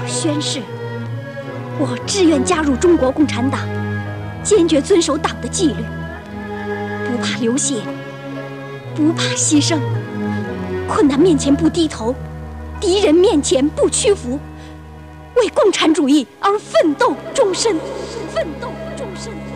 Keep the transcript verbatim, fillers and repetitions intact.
宣誓，我志愿加入中国共产党，坚决遵守党的纪律，不怕流血，不怕牺牲，困难面前不低头，敌人面前不屈服，为共产主义而奋斗终身，奋斗终身。